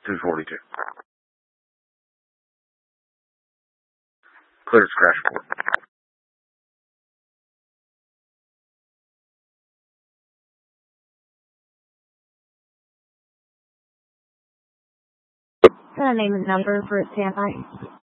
242. Cleared crash report. Name and number for standby.